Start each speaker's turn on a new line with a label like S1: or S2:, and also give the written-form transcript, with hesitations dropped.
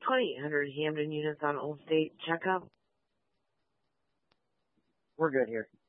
S1: 2800 Hamden units on Old State checkup.
S2: We're good here.